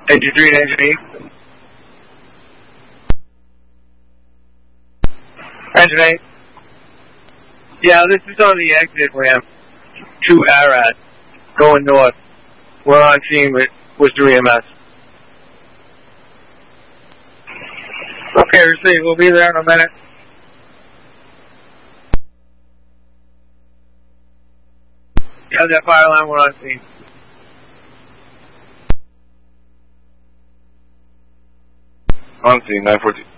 Engine 3 and Engine 8. Engine 8. Yeah, this is on the exit ramp to Arad, going north. We're on scene with 3MS. Okay, receive. We'll be there in a minute. Yeah, that fire line, we're on scene. On scene, 914.